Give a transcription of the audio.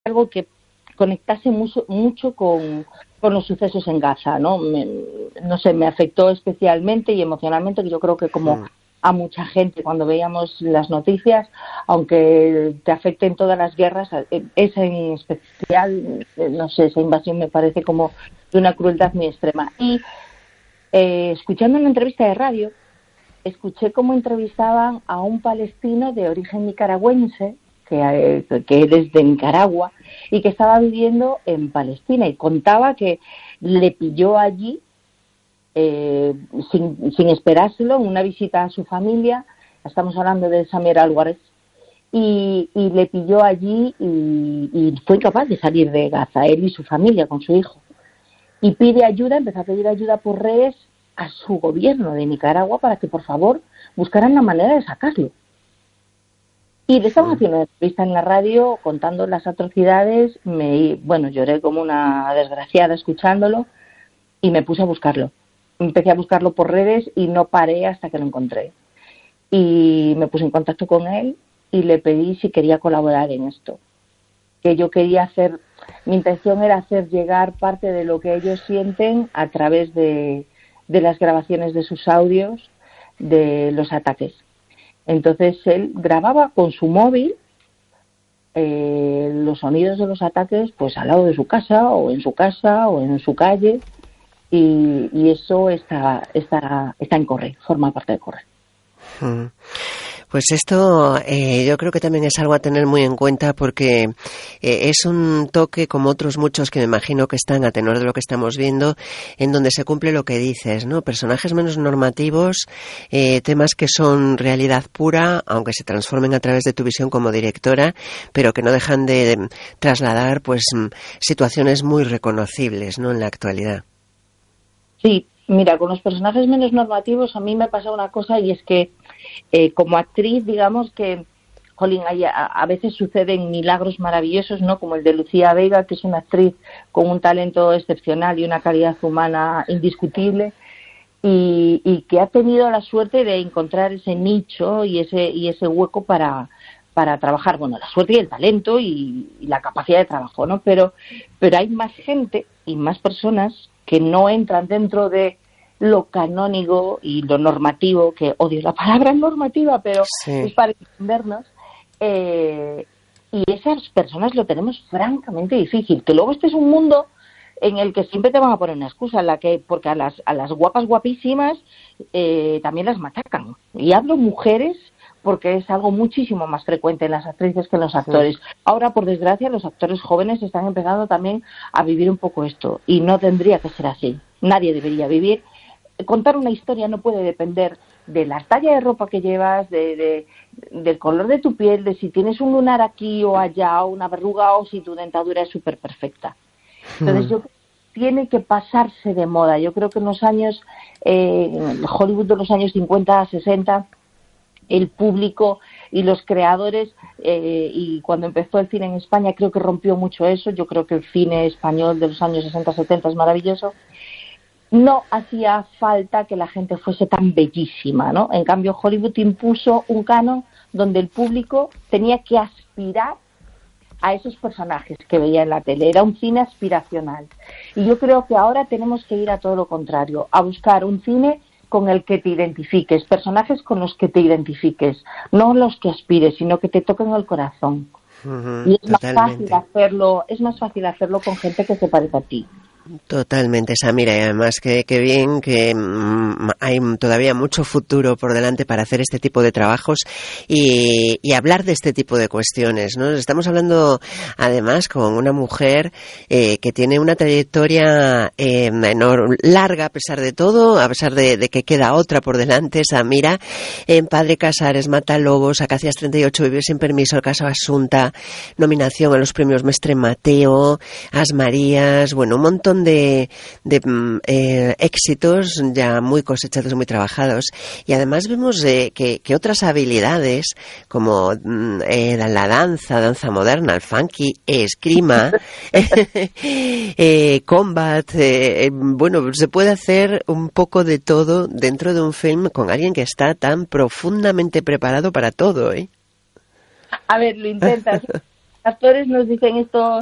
algo que conectase mucho con los sucesos en Gaza, ¿no? No sé, me afectó especialmente y emocionalmente, que yo creo que como a mucha gente cuando veíamos las noticias, aunque te afecten todas las guerras, esa en especial, no sé, esa invasión me parece como de una crueldad muy extrema. Y escuchando una entrevista de radio, escuché cómo entrevistaban a un palestino de origen nicaragüense, que es de Nicaragua, y que estaba viviendo en Palestina, y contaba que le pilló allí, sin esperárselo, en una visita a su familia. Estamos hablando de Samir Álvarez, y le pilló allí y fue incapaz de salir de Gaza, él y su familia, con su hijo. Y empezó a pedir ayuda por redes a su gobierno de Nicaragua para que, por favor, buscaran la manera de sacarlo. Y le estaban haciendo una entrevista en la radio contando las atrocidades. Lloré como una desgraciada escuchándolo y me puse a buscarlo. Empecé a buscarlo por redes y no paré hasta que lo encontré. Y me puse en contacto con él y le pedí si quería colaborar en esto. Que yo quería mi intención era hacer llegar parte de lo que ellos sienten a través de las grabaciones de sus audios de los ataques. Entonces él grababa con su móvil los sonidos de los ataques, pues al lado de su casa o en su calle, y eso está en Corre, forma parte de Corre. Pues esto yo creo que también es algo a tener muy en cuenta, porque es un toque, como otros muchos que me imagino que están a tenor de lo que estamos viendo, en donde se cumple lo que dices, ¿no? Personajes menos normativos, temas que son realidad pura, aunque se transformen a través de tu visión como directora, pero que no dejan de trasladar pues situaciones muy reconocibles, ¿no?, en la actualidad. Sí, mira, con los personajes menos normativos a mí me pasa una cosa, y es que como actriz, digamos que, jolín, a veces suceden milagros maravillosos, ¿no? Como el de Lucía Vega, que es una actriz con un talento excepcional y una calidad humana indiscutible, y que ha tenido la suerte de encontrar ese nicho y ese hueco para trabajar. Bueno, la suerte y el talento y la capacidad de trabajo, ¿no? Pero hay más gente y más personas que no entran dentro de lo canónico y lo normativo, que odio la palabra normativa, pero sí, es para entendernos, y esas personas lo tenemos francamente difícil. Que luego este es un mundo en el que siempre te van a poner una excusa, porque a las guapas guapísimas también las machacan. Y hablo mujeres porque es algo muchísimo más frecuente en las actrices que en los actores. Sí. Ahora, por desgracia, los actores jóvenes están empezando también a vivir un poco esto, y no tendría que ser así. Nadie debería vivir. Contar una historia no puede depender de la talla de ropa que llevas, del color de tu piel, de si tienes un lunar aquí o allá, o una verruga, o si tu dentadura es súper perfecta. Entonces yo creo que tiene que pasarse de moda. Yo creo que en los años, Hollywood de los años 50 a 60, el público y los creadores, y cuando empezó el cine en España, creo que rompió mucho eso. Yo creo que el cine español de los años 60-70 es maravilloso. No hacía falta que la gente fuese tan bellísima, ¿no? En cambio, Hollywood impuso un canon donde el público tenía que aspirar a esos personajes que veía en la tele. Era un cine aspiracional. Y yo creo que ahora tenemos que ir a todo lo contrario, a buscar un cine con el que te identifiques, personajes con los que te identifiques, no los que aspires, sino que te toquen el corazón. Y es más fácil hacerlo con gente que se parece a ti. Totalmente, Samira, y además que bien que hay todavía mucho futuro por delante para hacer este tipo de trabajos y hablar de este tipo de cuestiones, ¿no? Estamos hablando además con una mujer que tiene una trayectoria larga a pesar de todo, a pesar de que queda otra por delante. Samira, en Padre Casares, Matalobos, Acacias 38, Vivir sin permiso, el caso Asunta, nominación a los premios Mestre Mateo, As Marías, bueno, un montón de éxitos ya muy cosechados, muy trabajados, y además vemos que otras habilidades como la danza moderna, el funky, esgrima, combat, bueno, se puede hacer un poco de todo dentro de un film con alguien que está tan profundamente preparado para todo, ¿eh? A ver, lo intentas. actores nos dicen esto